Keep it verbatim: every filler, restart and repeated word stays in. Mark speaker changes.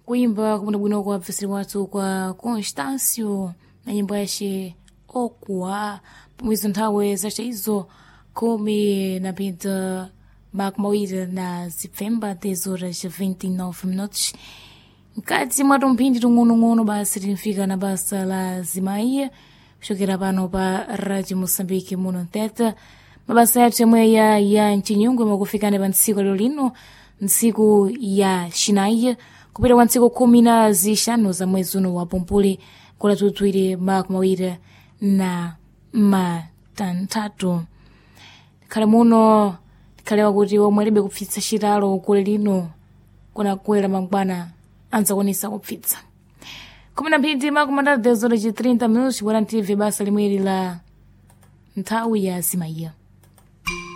Speaker 1: kuimba kumuna bwino kwa mfesiri watu kwa Constâncio na nyimbo yashe okuwa pamwizo nthawe zace izo kumi na pinta mak mawiri na zipfemba dez horas e vinte e nove minutos nkati mwatu mphindi tung'ono-ng'ono basi tinfika na basa la zimaia kuchokera pano pa Radio Moçambique muno nteta mabasa yathu yamwe ya ya nchinyungu imakufikane pa ntsiku lero lino ntsiku ya xinayi kupita kwa ntsiku khumi na zixanu za mwezi uno wa Pumpuli kula tutwire mak mawiri na matanthatu khale muno khalewa kuti omwe libe kupfitsa chitalo kule lino kuna kuwera mangwana anzakonesa kupfitsa kumi na mphindi makumanda dez horas e trinta minutos bwana ntive basa limweri la nthawi ya zimaia